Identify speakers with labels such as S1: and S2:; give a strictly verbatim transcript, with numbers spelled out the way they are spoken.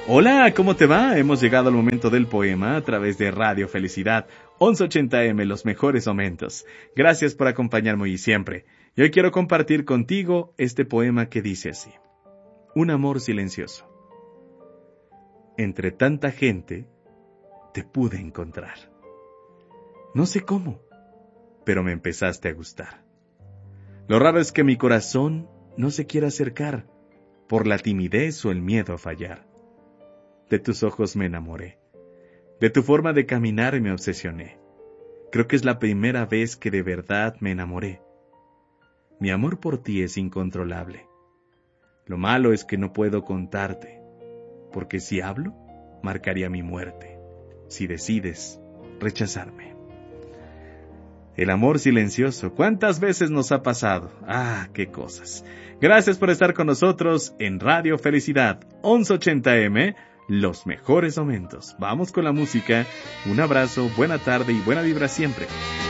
S1: Hola, ¿cómo te va? Hemos llegado al momento del poema a través de Radio Felicidad, once ochenta eme, los mejores momentos. Gracias por acompañarme hoy y siempre. Y hoy quiero compartir contigo este poema que dice así. Un amor silencioso. Entre tanta gente, te pude encontrar. No sé cómo, pero me empezaste a gustar. Lo raro es que mi corazón no se quiere acercar, por la timidez o el miedo a fallar. De tus ojos me enamoré. De tu forma de caminar me obsesioné. Creo que es la primera vez que de verdad me enamoré. Mi amor por ti es incontrolable. Lo malo es que no puedo contarte, porque si hablo, marcaría mi muerte, si decides rechazarme. El amor silencioso, ¿cuántas veces nos ha pasado? ¡Ah, qué cosas! Gracias por estar con nosotros en Radio Felicidad, once ochenta eme, los mejores momentos. Vamos con la música. Un abrazo, buena tarde y buena vibra siempre.